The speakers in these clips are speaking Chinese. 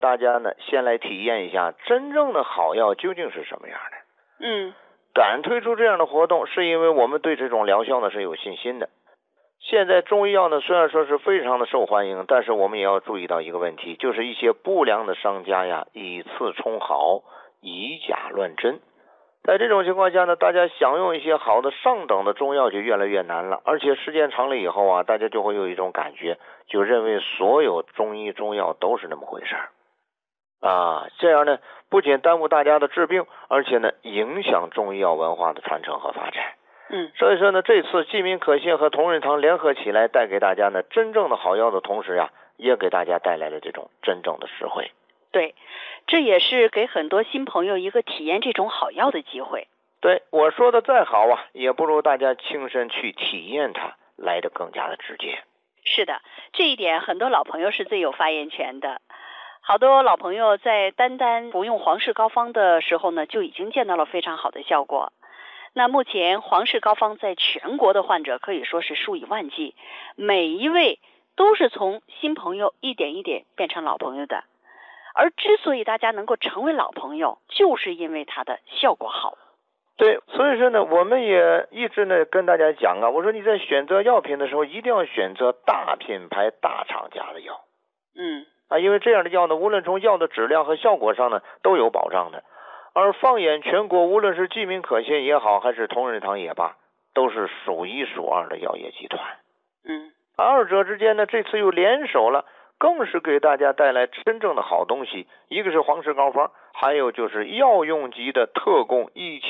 大家呢先来体验一下真正的好药究竟是什么样的。敢推出这样的活动，是因为我们对这种疗效呢是有信心的。现在中医药呢虽然说是非常的受欢迎，但是我们也要注意到一个问题，就是一些不良的商家呀，以次充好，以假乱真。在这种情况下呢，大家享用一些好的上等的中药就越来越难了，而且时间长了以后啊，大家就会有一种感觉，就认为所有中医中药都是那么回事这样呢不仅耽误大家的治病，而且呢影响中医药文化的传承和发展。所以说呢，这次济民可信和同仁堂联合起来带给大家呢真正的好药的同时呀，也给大家带来了这种真正的实惠。 对，这也是给很多新朋友一个体验这种好药的机会。 对，我说的再好啊，也不如大家亲身去体验它来得更加的直接。 是的，这一点很多老朋友是最有发言权的。好多老朋友在单服用黄氏膏方的时候呢，就已经见到了非常好的效果。那目前黄氏膏方在全国的患者可以说是数以万计，每一位都是从新朋友一点一点变成老朋友的。而之所以大家能够成为老朋友，就是因为它的效果好。 对，所以说呢，我们也一直呢跟大家讲我说你在选择药品的时候，一定要选择大品牌、大厂家的药。因为这样的药呢，无论从药的质量和效果上呢，都有保障的。而放眼全国，无论是济民可信也好，还是同仁堂也罢，都是数一数二的药业集团。二者之间呢，这次又联手了，更是给大家带来真正的好东西。一个是黄氏膏方，还有就是药用级的特供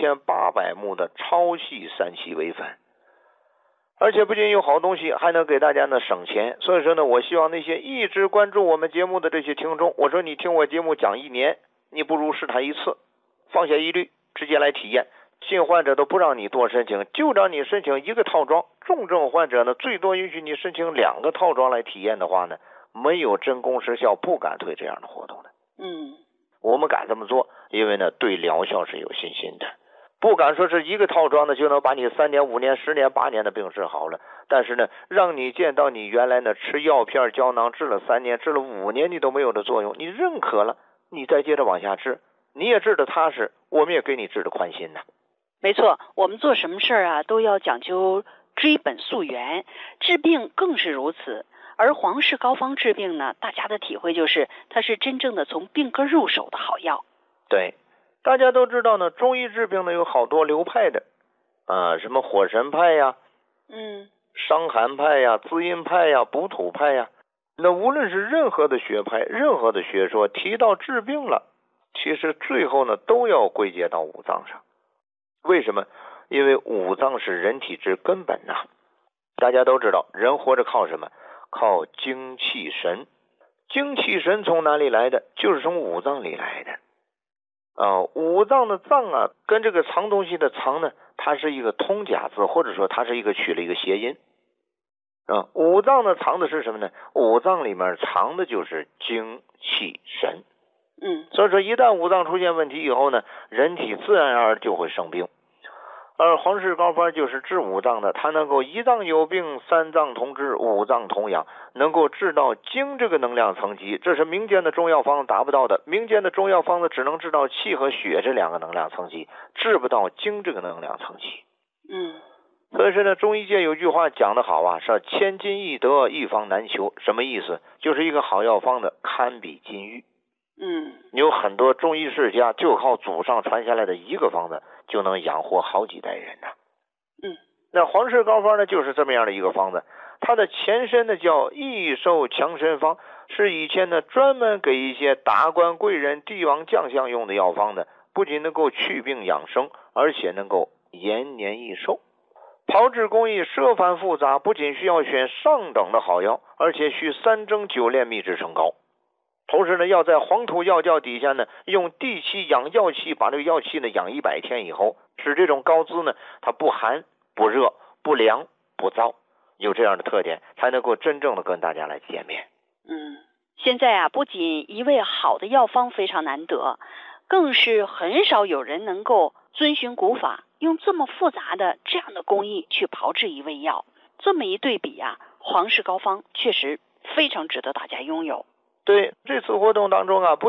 1800目的超细3烯微粉。而且不仅有好东西，还能给大家呢省钱。所以说呢，我希望那些一直关注我们节目的这些听众，我说你听我节目讲1年，你不如试它一次，放下疑虑，直接来体验。新患者都不让你多申请，就让你申请1个套装。重症患者呢，最多允许你申请2个套装来体验的话呢，没有真功实效，不敢推这样的活动的。我们敢这么做，因为呢对疗效是有信心的。不敢说是1个套装呢就能把你3年、5年、10年、8年的病治好了，但是呢，让你见到你原来呢吃药片胶囊治了3年、治了5年你都没有的作用，你认可了，你再接着往下治，你也治得踏实，我们也给你治得宽心呢。 没错，我们做什么事啊都要讲究追本溯源，治病更是如此。而黄氏膏方治病呢，大家的体会就是它是真正的从病根入手的好药。 对，大家都知道呢，中医治病呢有好多流派的什么火神派呀，伤寒派呀，滋阴派呀，补土派呀。那无论是任何的学派，任何的学说，提到治病了，其实最后呢都要归结到五脏上。为什么？因为五脏是人体之根本呐。大家都知道，人活着靠什么？靠精气神。精气神从哪里来的？就是从五脏里来的。五脏的脏啊，跟这个藏东西的藏呢，它是一个通假字，或者说它是取了一个谐音。五脏呢藏的是什么呢？五脏里面藏的就是精气神。所以说一旦五脏出现问题以后呢，人体自然而然就会生病。而黄氏膏方就是治五脏的，它能够一脏有病，三脏同治，五脏同养，能够治到精这个能量层级，这是民间的中药方达不到的。民间的中药方子只能治到气和血这2个能量层级，治不到精这个能量层级。所以说呢，中医界有句话讲得好说千金易得，一方难求。什么意思？就是一个好药方的堪比金玉。有很多中医世家就靠祖上传下来的一个方子就能养活好几代人那黄氏膏方呢就是这么样的一个方子，它的前身呢叫益寿强身方，是以前呢专门给一些达官贵人、帝王将相用的药方的，不仅能够祛病养生，而且能够延年益寿。炮制工艺奢繁复杂，不仅需要选上等的好药，而且需3蒸9炼秘制成膏。同时呢，要在黄土药窖底下呢，用地气养药气，把这个药气呢养100天以后，使这种膏滋呢，它不寒、不热、不凉、不燥，有这样的特点，才能够真正的跟大家来见面。 现在不仅一味好的药方非常难得，更是很少有人能够遵循古法，用这么复杂的这样的工艺去炮制一味药。这么一对比黄氏膏方确实非常值得大家拥有。 对，这次活动当中不